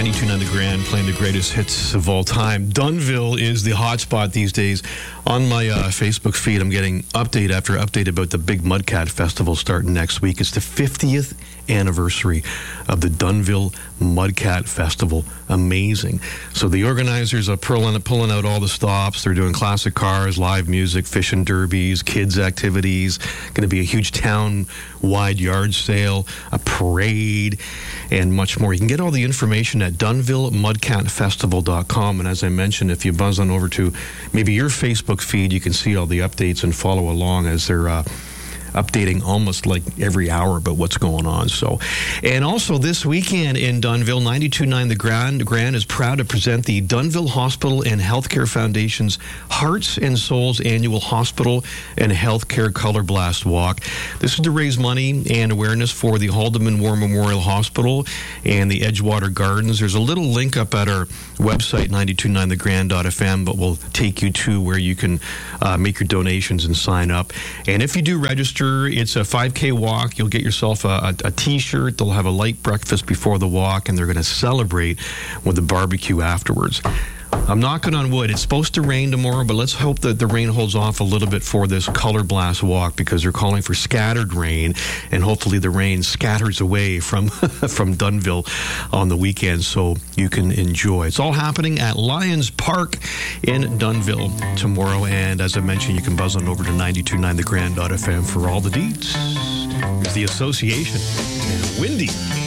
92.9 The Grand, playing the greatest hits of all time. Dunnville is the hotspot these days. On my Facebook feed, I'm getting update after update about the big Mudcat Festival starting next week. It's the 50th anniversary of the Dunnville Mudcat Festival. Amazing. So the organizers are pulling out all the stops. They're doing classic cars, live music, fishing derbies, kids activities. Going to be a huge town-wide yard sale, a parade, and much more. You can get all the information at DunnvilleMudcatFestival.com. And as I mentioned, if you buzz on over to maybe your Facebook feed, you can see all the updates and follow along as they're updating almost like every hour about what's going on. So, and also this weekend in Dunnville, 92.9 The Grand is proud to present the Dunnville Hospital and Healthcare Foundation's Hearts and Souls Annual Hospital and Healthcare Color Blast Walk. This is to raise money and awareness for the Haldeman War Memorial Hospital and the Edgewater Gardens. There's a little link up at our website, 929thegrand.fm, but we'll take you to where you can make your donations and sign up. And if you do register, it's a 5K walk. You'll get yourself a T-shirt. They'll have a light breakfast before the walk, and they're going to celebrate with a barbecue afterwards. I'm knocking on wood. It's supposed to rain tomorrow, but let's hope that the rain holds off a little bit for this Color Blast Walk, because they're calling for scattered rain, and hopefully the rain scatters away from from Dunnville on the weekend so you can enjoy. It's all happening at Lions Park in Dunnville tomorrow, and as I mentioned, you can buzz on over to 92.9thegrand.fm for all the deets. There's the association. And windy.